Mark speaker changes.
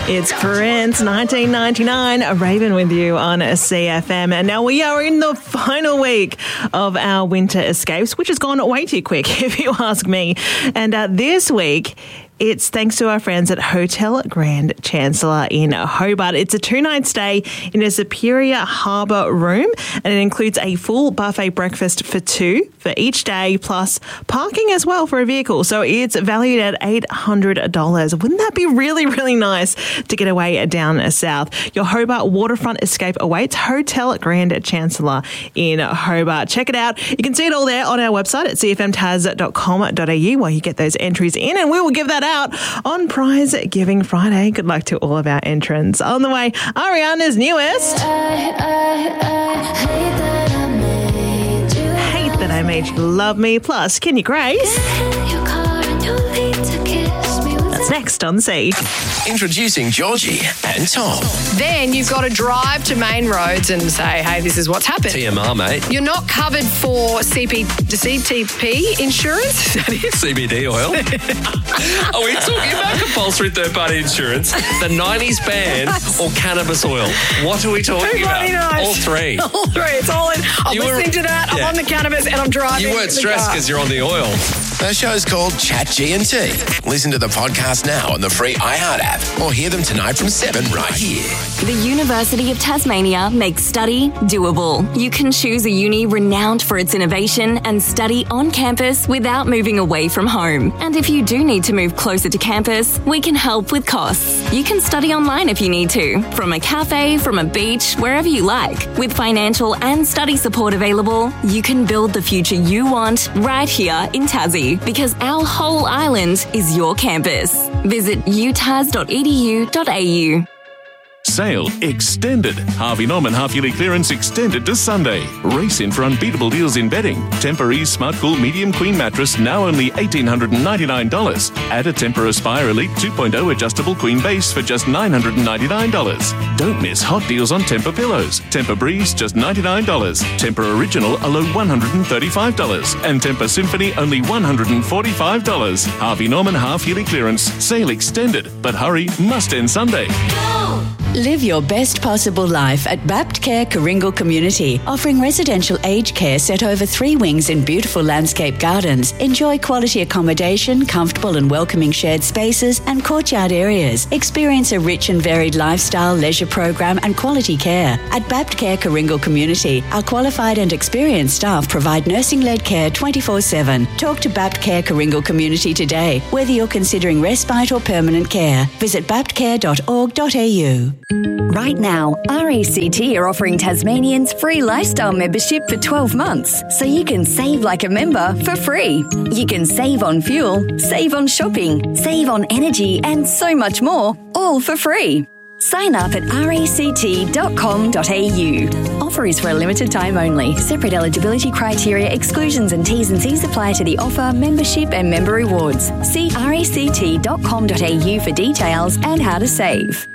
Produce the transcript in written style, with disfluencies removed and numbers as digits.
Speaker 1: It's Prince, 1999, a Raven with you on CFM. And now we are in the final week of our winter escapes, which has gone way too quick, if you ask me. And this week, it's thanks to our friends at Hotel Grand Chancellor in Hobart. It's a 2-night stay in a Superior Harbour room, and it includes a full buffet breakfast for two for each day, plus parking as well for a vehicle. So it's valued at $800. Wouldn't that be really, really nice to get away down south? Your Hobart waterfront escape awaits. Hotel Grand Chancellor in Hobart. Check it out. You can see it all there on our website at cfmtaz.com.au while you get those entries in, and we will give that out on Prize Giving Friday. Good luck to all of our entrants. On the way, Ariana's newest. Hate That I Made You Love Me. Plus, Kenny Grace. That's next on C.
Speaker 2: Introducing Georgie and Tom.
Speaker 3: Then you've got to drive to main roads and say, hey, this is what's happened.
Speaker 2: TMR, mate.
Speaker 3: You're not covered for CTP insurance?
Speaker 2: CBD oil. Are we talking about compulsory third-party insurance, the 90s ban, or cannabis oil? What are we talking about?
Speaker 3: Knows.
Speaker 2: All three.
Speaker 3: All three. It's all in. I'm listening to that. I'm on the cannabis and I'm driving.
Speaker 2: You weren't stressed because you're on the oil. The show's called Chat G&T. Listen to the podcast now on the free iHeart app or hear them tonight from 7 right here.
Speaker 4: The University of Tasmania makes study doable. You can choose a uni renowned for its innovation and study on campus without moving away from home. And if you do need to move closer to campus, we can help with costs. You can study online if you need to, from a cafe, from a beach, wherever you like. With financial and study support available, you can build the future you want right here in Tassie, because our whole island is your campus. Visit utas.edu.au.
Speaker 5: Sale extended. Harvey Norman half-yearly clearance extended to Sunday. Race in for unbeatable deals in bedding. Tempur-Ease Smart Cool Medium Queen Mattress now only $1,899. Add a Tempur Aspire Elite 2.0 adjustable queen base for just $999. Don't miss hot deals on Tempur pillows. Tempur Breeze just $99. Tempur Original a low $135. And Tempur Symphony only $145. Harvey Norman half-yearly clearance. Sale extended. But hurry, must end Sunday.
Speaker 6: Live your best possible life at Bapt Care Karingal Community, offering residential aged care set over 3 wings in beautiful landscape gardens. Enjoy quality accommodation, comfortable and welcoming shared spaces and courtyard areas. Experience a rich and varied lifestyle, leisure program and quality care. At Bapt Care Karingal Community, our qualified and experienced staff provide nursing-led care 24/7. Talk to Bapt Care Karingal Community today, whether you're considering respite or permanent care. Visit baptcare.org.au.
Speaker 4: Right now, RACT are offering Tasmanians free lifestyle membership for 12 months, so you can save like a member for free. You can save on fuel, save on shopping, save on energy, and so much more, all for free. Sign up at ract.com.au. Offer is for a limited time only. Separate eligibility criteria, exclusions and T's and C's apply to the offer, membership and member rewards. See ract.com.au for details and how to save.